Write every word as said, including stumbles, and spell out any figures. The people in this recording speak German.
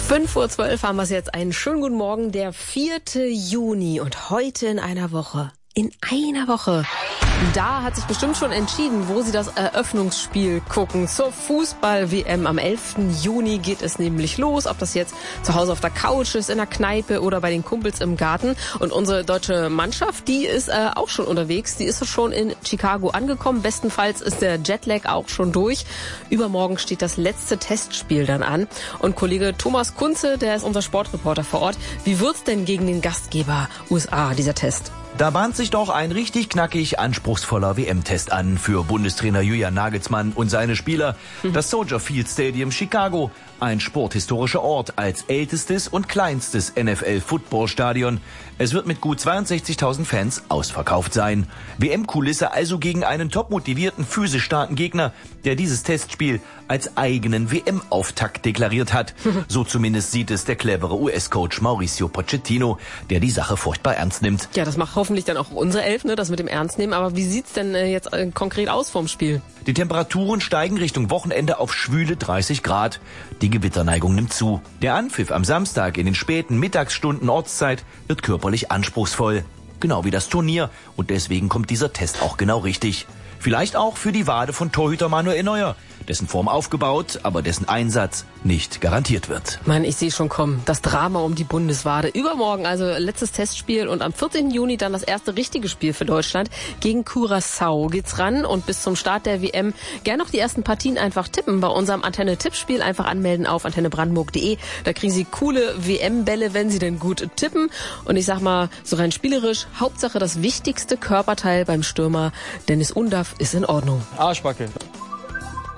fünf Uhr zwölf haben wir es jetzt. Einen schönen guten Morgen, der vierte Juni und heute in einer Woche. In einer Woche. Da hat sich bestimmt schon entschieden, wo Sie das Eröffnungsspiel gucken. Zur Fußball-W M am elften Juni geht es nämlich los. Ob das jetzt zu Hause auf der Couch ist, in der Kneipe oder bei den Kumpels im Garten. Und unsere deutsche Mannschaft, die ist äh, auch schon unterwegs. Die ist schon in Chicago angekommen. Bestenfalls ist der Jetlag auch schon durch. Übermorgen steht das letzte Testspiel dann an. Und Kollege Thomas Kunze, der ist unser Sportreporter vor Ort. Wie wird's denn gegen den Gastgeber U S A, dieser Test? Da bahnt sich doch ein richtig knackig anspruchsvoller W M-Test an für Bundestrainer Julian Nagelsmann und seine Spieler. Das Soldier Field Stadium Chicago, ein sporthistorischer Ort als ältestes und kleinstes N F L-Football-Stadion. Es wird mit gut zweiundsechzigtausend Fans ausverkauft sein. W M-Kulisse also gegen einen topmotivierten, physisch starken Gegner, der dieses Testspiel als eigenen W M-Auftakt deklariert hat. So zumindest sieht es der clevere U S-Coach Mauricio Pochettino, der die Sache furchtbar ernst nimmt. Ja, das macht hoffentlich dann auch unsere Elf, ne, das mit dem Ernst nehmen. Aber wie sieht's denn äh, jetzt äh, konkret aus vorm Spiel? Die Temperaturen steigen Richtung Wochenende auf schwüle dreißig Grad. Die Gewitterneigung nimmt zu. Der Anpfiff am Samstag in den späten Mittagsstunden Ortszeit wird körperlich anspruchsvoll. Genau wie das Turnier. Und deswegen kommt dieser Test auch genau richtig. Vielleicht auch für die Wade von Torhüter Manuel Neuer, dessen Form aufgebaut, aber dessen Einsatz nicht garantiert wird. Mann, ich sehe schon kommen. Das Drama um die Bundeswade. Übermorgen also letztes Testspiel und am vierzehnten Juni dann das erste richtige Spiel für Deutschland. Gegen Curaçao geht's ran und bis zum Start der W M gern noch die ersten Partien einfach tippen. Bei unserem Antenne-Tippspiel einfach anmelden auf antenne brandenburg punkt de. Da kriegen Sie coole W M-Bälle, wenn Sie denn gut tippen. Und ich sag mal, so rein spielerisch, Hauptsache das wichtigste Körperteil beim Stürmer Dennis Undaff ist in Ordnung. Arschbacke.